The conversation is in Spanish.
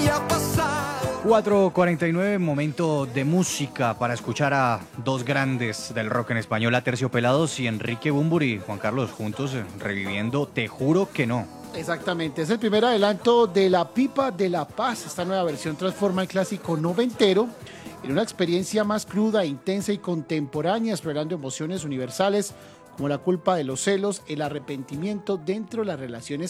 4:49, momento de música para escuchar a dos grandes del rock en español, Aterciopelados y Enrique Bunbury. Juan Carlos, juntos reviviendo Te Juro Que No. Exactamente, es el primer adelanto de La Pipa de la Paz. Esta nueva versión transforma el clásico noventero en una experiencia más cruda, intensa y contemporánea, explorando emociones universales como la culpa de los celos, el arrepentimiento dentro de las relaciones